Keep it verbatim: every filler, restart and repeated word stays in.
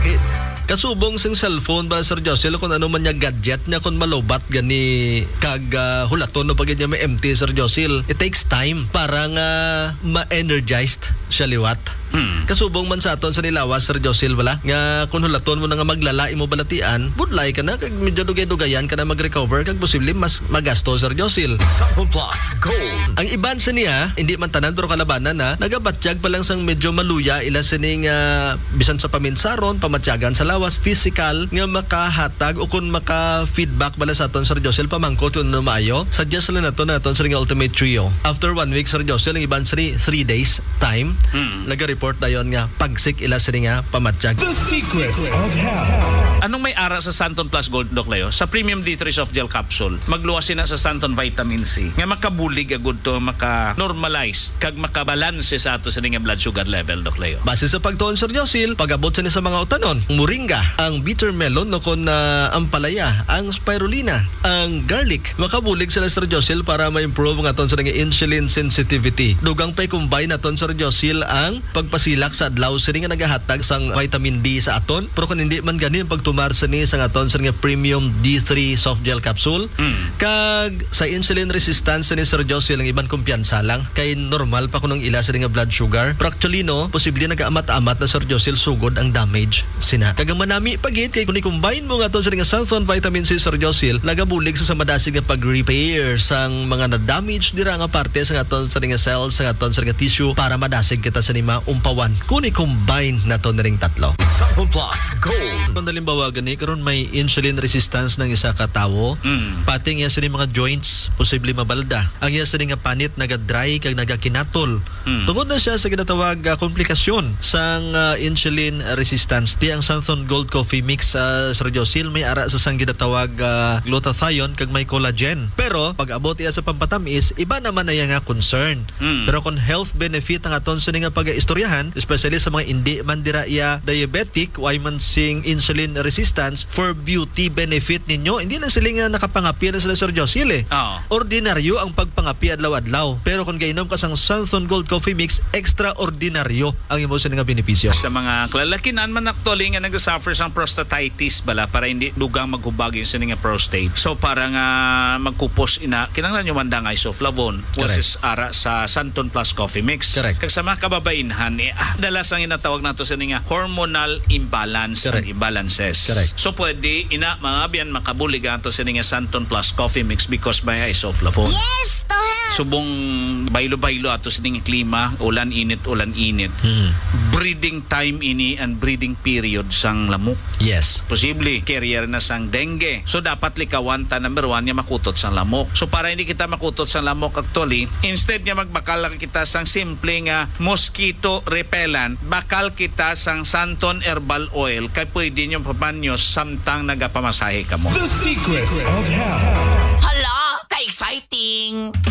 sakit. Kasubong sing cellphone ba Sir Josel kung ano man niya gadget niya kung malobat gani kag uh, hulaton no pag niya may empty Sir Josel. It takes time para nga ma-energized siya liwat. Hmm. Kasubong man sa aton sa nilawas Sir Josel wala nga kung hulaton mo na nga maglala imo balatian budlay ka na kag medyo dugay-dugayan ka na mag-recover kag posible mas magasto Sir Josel. Cellphone Plus Gold. Ang iban sa niya hindi man tanan pero kalabanan na nagabatsyag pa lang sang medyo maluya ila sining uh, bisan sa paminsaron pamatyagan sa lawas physical nga makahatag o kung maka-feedback bala sa aton Sir Josel pamangkot yun na maayo suggest lang nato na aton sa Ultimate Trio after one week Sir Josel ang iban sa three days time hmm. naga-report dayon nga pagsik ila sa nga pamatsyag. The Secrets of Health. Anong may ara sa Santon Plus Gold Doc Leo? Sa Premium D three Soft Gel Capsule magluwas sina sa Santon Vitamin C nga makabulig agud to maka-normalize kag makabalanse sa ato sa nga blood sugar level Doc Leo. Base sa pagtuon Sir Josel pag-abot sa ni sa mga utanon moringa, ang bitter melon no kon na uh, ang palaya, ang spirulina, ang garlic makabulig sila Sir Josel para ma-improve ang aton sa nga insulin sensitivity. Dugang pay combine naton Sir Josel ang pagpasilak sa adlaw sini nga nagahatag sang vitamin D sa aton pero kung hindi man gani ang pagtumar sa ni sa aton sa nga Premium D three Soft Gel Capsule mm. kag sa insulin resistance ni Sir Josel ang iban kumpiyansa lang kay normal pa kunong ila sa nga blood sugar pero actually no posible nagaamat-amat na Sir Josel sugod ang damage sina kag manami pagit kay kun i-combine mo nga aton sa nga Santon Vitamin C Sir Josel nagabulig sa samadasig nga pag-repair sang mga na-damage dira nga parte sa aton sa nga cells sa aton sa nga tissue para madasig kita sa nima umpawan kung i-combine na to na ring tatlo. Cellphone Plus Gold. Kung dalimbawa gani karon may insulin resistance ng isa ka tawo mm. pati nga sa mga joints posible mabalda ang iya sa nga panit naga-dry kag nagakinatol mm. tungod na siya sa ginatawag uh, komplikasyon sang uh, insulin resistance di ang Santon Gold Coffee Mix sa uh, Sir Josel may ara sa sang ginatawag uh, glutathione kag may collagen pero pag abot iya sa pampatamis iba naman na nga concern mm. pero kung health benefit ang aton sa nga pag-istoryahan especially sa mga hindi man dira iya diabetic why man sing insulin resistance for beauty benefit ninyo hindi lang sila nga nakapangapi na sila Sir Josel eh oh. Ordinaryo ang pagpangapi adlaw-adlaw pero kung gainom ka sang Santon Gold Coffee Mix extraordinaryo ang imo sa nga benepisyo sa mga kalalakinan man actually nga nag-suffer sang prostatitis bala para hindi dugang maghubag yung sa nga prostate so para nga magkupos ina kinahanglan yung mandang isoflavone versus ara sa Santon Plus Coffee Mix kag sa mga kababainhan eh, ah, dalas ang inatawag nato sa nga hormonal imbalance and imbalances Correct. So pwede ina mga biyan makabulig ato sa nga Santon Plus Coffee Mix because may isoflavone yes to help subong baylo-baylo ato sa nga klima ulan init ulan init hmm. breeding time ini and breeding period sang lamok yes posible carrier na sang dengue so dapat likawan ta number one nga makutot sang lamok so para hindi kita makutot sang lamok actually instead nga magbakal lang kita sang simple nga mosquito repellent bakal kita sang Santon Herbal Oil kay pwede nyo papanyos samtang nagapamasahe ka mo. The Secrets of Health. hala ka exciting